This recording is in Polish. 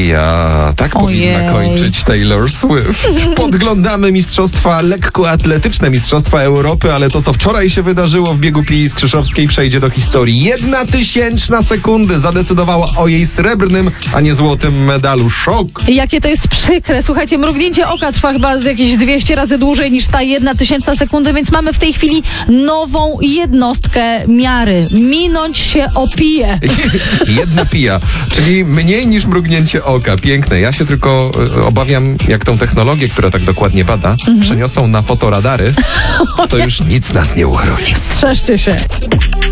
historia. Tak powinna kończyć Taylor Swift. Podglądamy mistrzostwa lekkoatletyczne, mistrzostwa Europy, ale to, co wczoraj się wydarzyło w biegu Pii Skrzyszowskiej, przejdzie do historii. 1/1000 sekundy zadecydowała o jej srebrnym, a nie złotym medalu. Szok! Jakie to jest przykre. Słuchajcie, mrugnięcie oka trwa chyba z jakieś 200 razy dłużej niż ta 1/1000 sekundy, więc mamy w tej chwili nową jednostkę miary. Minąć się o piję. 1 pija, czyli mniej niż mrugnięcie oka. Piękne. Ja się tylko obawiam, jak tą technologię, która tak dokładnie bada, przeniosą na fotoradary, to już nic nas nie uchroni. Strzeżcie się.